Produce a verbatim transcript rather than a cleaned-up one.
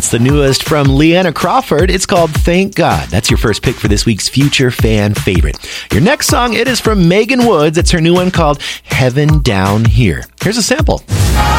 It's the newest from Leanna Crawford. It's called Thank God. That's your first pick for this week's Future Fan Favorite. Your next song, it is from Megan Woods. It's her new one called Heaven Down Here. Here's a sample.